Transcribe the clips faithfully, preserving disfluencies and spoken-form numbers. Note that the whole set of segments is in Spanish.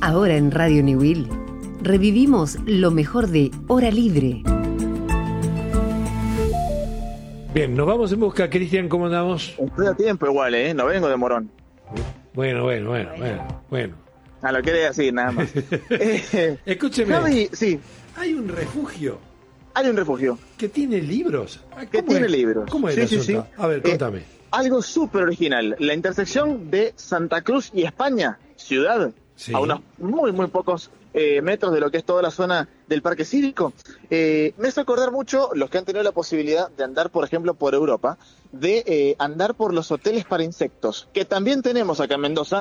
Ahora en Radio Newell revivimos lo mejor de Hora Libre. Bien, nos vamos en busca. Cristian, ¿cómo andamos? Estoy a tiempo igual, ¿eh? No vengo de morón. Bueno, bueno, bueno, bueno, bueno. A lo que le decir, nada más. eh, Escúcheme. Javi, sí. Hay un refugio. Hay un refugio. ¿Que tiene libros? ¿Qué tiene es? libros? ¿Cómo es sí, el sí, asunto? sí. A ver, contame. Eh, algo súper original. La intersección de Santa Cruz y España, ciudad, Sí. a unos muy, muy pocos eh, metros de lo que es toda la zona del Parque Cívico. Eh, me hace acordar mucho los que han tenido la posibilidad de andar, por ejemplo, por Europa, de eh, andar por los hoteles para insectos, que también tenemos acá en Mendoza,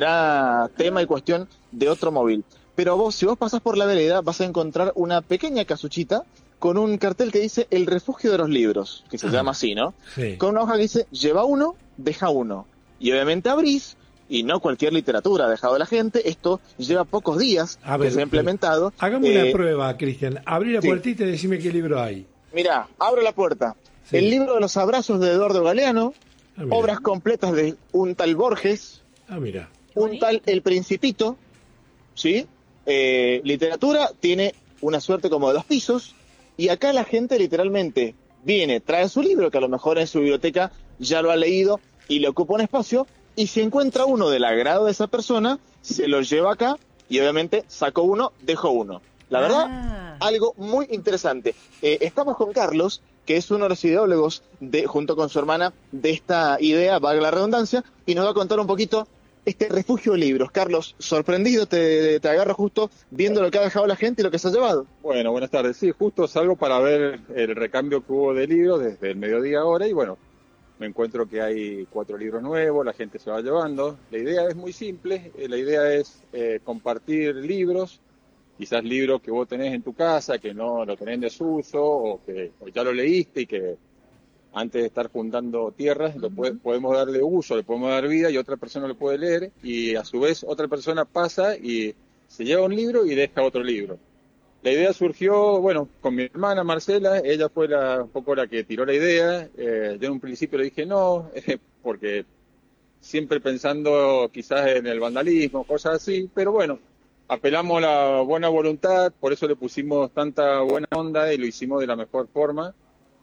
será tema y cuestión de otro móvil. Pero vos, si vos pasás por la vereda, vas a encontrar una pequeña casuchita con un cartel que dice El Refugio de los Libros, que se Ah, llama así, ¿no? sí. Con una hoja que dice, lleva uno, deja uno. Y obviamente abrís, y no cualquier literatura ha dejado la gente, esto lleva pocos días A ver, que se ha implementado. Hagamos Eh, una prueba, Cristian. Abrí la sí. puertita y decime qué libro hay. Mirá, abro la puerta. Sí. El libro de los abrazos de Eduardo Galeano, Ah, mira. obras completas de un tal Borges, Ah, mira. un tal El Principito, ¿sí? Eh, literatura tiene una suerte como de dos pisos, y acá la gente literalmente viene, trae su libro, que a lo mejor en su biblioteca ya lo ha leído y le ocupa un espacio, y si encuentra uno del agrado de esa persona, se lo lleva acá, y obviamente sacó uno, dejó uno. La verdad, Ah. algo muy interesante. Eh, estamos con Carlos, que es uno de los ideólogos, de, junto con su hermana, de esta idea, valga la redundancia, y nos va a contar un poquito este refugio de libros. Carlos, sorprendido, te, te agarro justo viendo lo que ha dejado la gente y lo que se ha llevado. Bueno, buenas tardes. Sí, justo salgo para ver el recambio que hubo de libros desde el mediodía ahora y bueno, me encuentro que hay cuatro libros nuevos, la gente se va llevando. La idea es muy simple, eh, la idea es eh, compartir libros, quizás libros que vos tenés en tu casa, que no lo tenés en desuso o que o ya lo leíste y que antes de estar juntando tierras lo puede- podemos darle uso, le podemos dar vida y otra persona lo puede leer y a su vez otra persona pasa y se lleva un libro y deja otro libro. La idea surgió, bueno, con mi hermana Marcela, ella fue la, un poco la que tiró la idea. Eh, yo en un principio le dije no, eh, porque siempre pensando quizás en el vandalismo, cosas así, pero bueno, apelamos a la buena voluntad, por eso le pusimos tanta buena onda y lo hicimos de la mejor forma.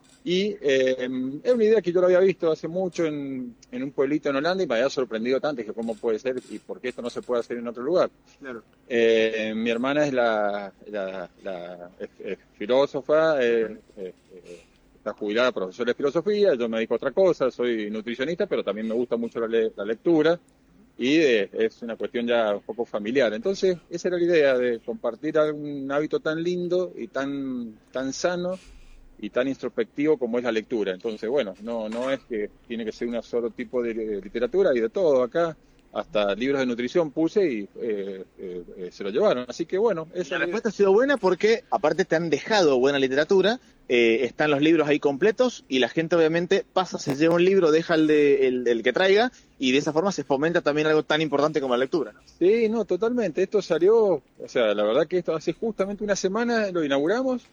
Y eh, es una idea que yo lo había visto hace mucho en, en un pueblito en Holanda y me había sorprendido tanto, dije, ¿cómo puede ser y por qué esto no se puede hacer en otro lugar? Claro. Eh, mi hermana es la, la, la es, es filósofa, eh, eh, eh, está jubilada, profesora de filosofía, yo me dedico a otra cosa, soy nutricionista, pero también me gusta mucho la, le- la lectura y eh, es una cuestión ya un poco familiar. Entonces, esa era la idea, de compartir un hábito tan lindo y tan, tan sano y tan introspectivo como es la lectura. Entonces, bueno, no, no es que tiene que ser un solo tipo de literatura, y de todo acá. Hasta libros de nutrición puse y eh, eh, eh, se lo llevaron. Así que bueno, esa La respuesta ha sido buena porque, aparte, te han dejado buena literatura, eh, están los libros ahí completos y la gente obviamente pasa, se lleva un libro, deja el, de, el, el que traiga y de esa forma se fomenta también algo tan importante como la lectura, ¿no? Sí, no, totalmente. Esto salió, o sea, la verdad que esto hace justamente una semana lo inauguramos.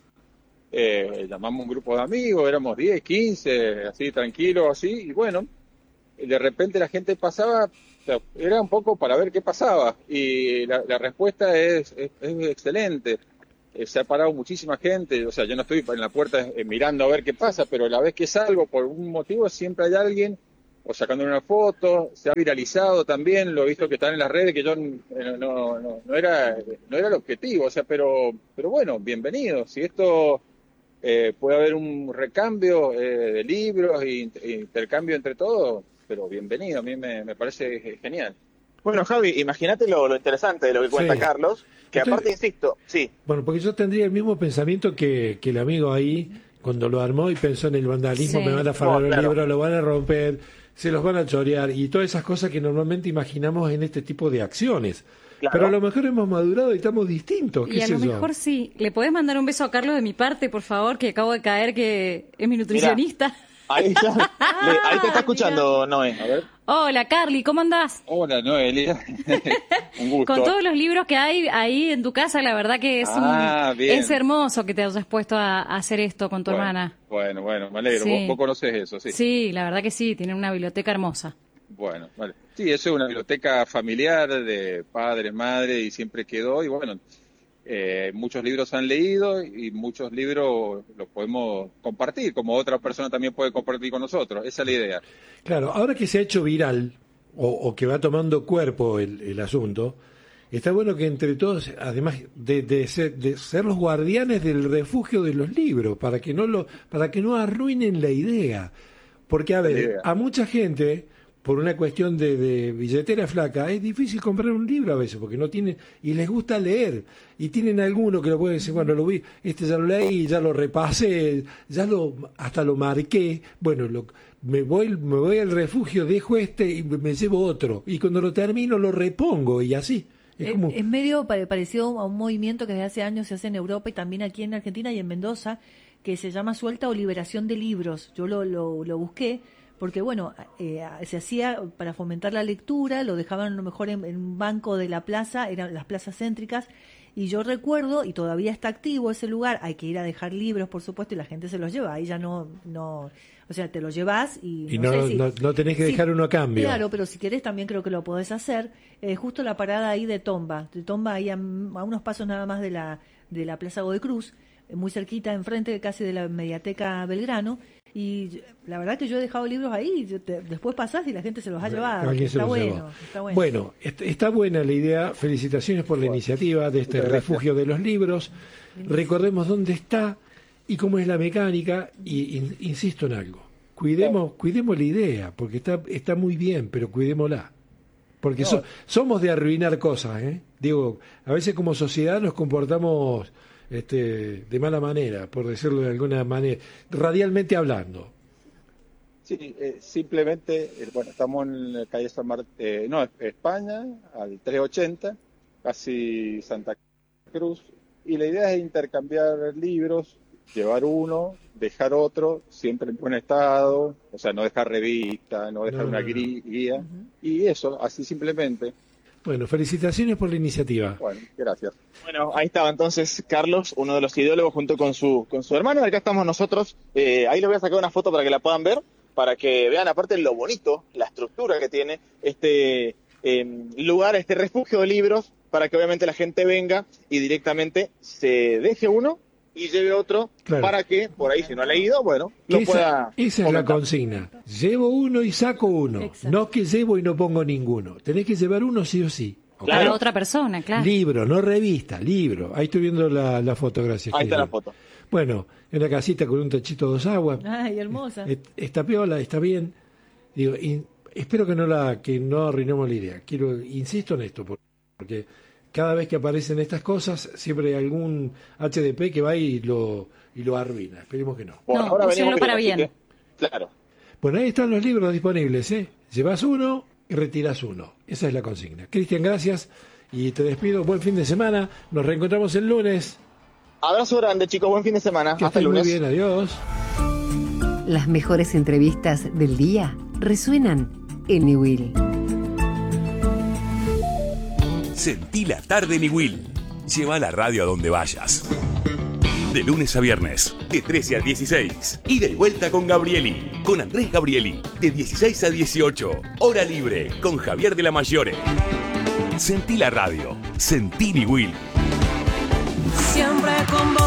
Eh, llamamos un grupo de amigos, éramos diez, quince, así tranquilos, así, y bueno, de repente la gente pasaba, o sea, era un poco para ver qué pasaba, y la, la respuesta es, es, es excelente. Eh, se ha parado muchísima gente, o sea, yo no estoy en la puerta eh, mirando a ver qué pasa, pero la vez que salgo, por un motivo, siempre hay alguien o sacando una foto, se ha viralizado también, lo he visto que están en las redes, que yo eh, no, no, no era no era el objetivo, o sea, pero pero bueno, bienvenido. Si esto eh, puede haber un recambio eh, de libros e intercambio entre todos, pero bienvenido, a mí me, me parece genial. Bueno, Javi, imagínate lo, lo interesante de lo que cuenta Sí. Carlos, que Entonces- aparte, insisto, sí, Bueno, porque yo tendría el mismo pensamiento que, que el amigo ahí, cuando lo armó y pensó en el vandalismo, Sí. me van a afanar No, el claro. libro, lo van a romper, se los van a chorear y todas esas cosas que normalmente imaginamos en este tipo de acciones. Claro. Pero a lo mejor hemos madurado y estamos distintos, qué Y a sé lo yo. mejor sí. ¿Le podés mandar un beso a Carlos de mi parte, por favor? Que acabo de caer, que es mi nutricionista. ahí, ya, le- ahí te está escuchando, Noé. A ver. Hola, Carly, ¿cómo andás? Hola, Noelia. Un gusto. Con todos los libros que hay ahí en tu casa, la verdad que es, Ah, un, bien. es hermoso que te hayas puesto a, a hacer esto con tu Bueno, hermana. Bueno, bueno, me alegro. Sí. Vos, vos conocés eso, sí. Sí, la verdad que sí, tienen una biblioteca hermosa. Bueno, vale. Sí, eso es una biblioteca familiar de padre, madre, y siempre quedó, y bueno, eh, muchos libros han leído y muchos libros los podemos compartir, como otra persona también puede compartir con nosotros. Esa es la idea. Claro, ahora que se ha hecho viral, o, o que va tomando cuerpo el, el asunto, está bueno que entre todos, además de, de, ser, de ser los guardianes del refugio de los libros, para que no lo, para que no arruinen la idea. Porque, a ver, a mucha gente, por una cuestión de, de billetera flaca, es difícil comprar un libro a veces, porque no tienen, y les gusta leer, y tienen alguno que lo pueden decir, bueno, lo vi, este ya lo leí, ya lo repasé, ya lo, hasta lo marqué, bueno, lo, me voy, me voy al refugio, dejo este y me llevo otro, y cuando lo termino lo repongo, y así. Es, como... es medio parecido a un movimiento que desde hace años se hace en Europa y también aquí en Argentina y en Mendoza, que se llama Suelta o Liberación de Libros. Yo lo, lo, lo busqué porque, bueno, eh, se hacía para fomentar la lectura, lo dejaban a lo mejor en, en un banco de la plaza, eran las plazas céntricas, y yo recuerdo, y todavía está activo ese lugar, hay que ir a dejar libros, por supuesto, y la gente se los lleva, ahí ya no... no o sea, te los llevas y... Y no, no, sé si, no, no tenés que dejar si, uno a cambio. Claro, pero si querés también creo que lo podés hacer. Eh, justo la parada ahí de Tomba, de Tomba ahí a, a unos pasos nada más de la, de la Plaza Godoy Cruz, muy cerquita, enfrente casi de la Mediateca Belgrano, y la verdad que yo he dejado libros ahí, te, después pasás y la gente se los ha llevado. Está bueno, está bueno. Bueno, está buena la idea, felicitaciones por la bueno, iniciativa de este refugio de los libros. Recordemos dónde está y cómo es la mecánica, y in, insisto en algo, cuidemos, cuidemos la idea, porque está, está muy bien, pero cuidémosla. Porque no. so, somos de arruinar cosas, ¿eh? Digo, a veces como sociedad nos comportamos este, de mala manera, por decirlo de alguna manera, radialmente hablando. Sí, eh, simplemente, eh, bueno, estamos en la calle San Martín, eh, no, España, al trescientos ochenta, casi Santa Cruz, y la idea es intercambiar libros, llevar uno, dejar otro, siempre en buen estado, o sea, no dejar revista, no dejar no, una no, no. guía, uh-huh. y eso, así simplemente. Bueno, felicitaciones por la iniciativa. Bueno, gracias. Bueno, ahí estaba entonces Carlos, uno de los ideólogos, junto con su con su hermano. Acá estamos nosotros. Eh, ahí les voy a sacar una foto para que la puedan ver, para que vean aparte lo bonito, la estructura que tiene este eh, lugar, este refugio de libros, para que obviamente la gente venga y directamente se deje uno y lleve otro, claro. para que, por ahí si no ha leído, bueno, lo esa, pueda Esa comentar. Es la consigna. Llevo uno y saco uno. Exacto. No que llevo y no pongo ninguno. Tenés que llevar uno sí o sí. ¿Okay? Claro, otra persona, claro. Libro, no revista, libro. Ahí estoy viendo la, la foto, gracias. Ahí está la foto. Bueno, en una casita con un techito de dos aguas. Ay, hermosa. Está piola, está bien. Digo, y espero que no la que no arruinemos la idea. Quiero, insisto en esto, porque cada vez que aparecen estas cosas, siempre hay algún H D P que va y lo y lo arruina. Esperemos que no. Bueno, no, ahora venimos para bien. Que, claro. Bueno, ahí están los libros disponibles, ¿eh? Llevas uno y retiras uno. Esa es la consigna. Cristian, gracias y te despido. Buen fin de semana. Nos reencontramos el lunes. Abrazo grande, chicos. Buen fin de semana. Que Hasta el lunes. Muy bien, adiós. Las mejores entrevistas del día resuenan en Niwil. Sentí la tarde en Niwil. Lleva la radio a donde vayas. De lunes a viernes, de trece a dieciséis. Ida y vuelta con Gabrieli. Con Andrés Gabrieli. De dieciséis a dieciocho. Hora libre con Javier de la Mayore. Sentí la radio. Sentí Niwil. Siempre con vos.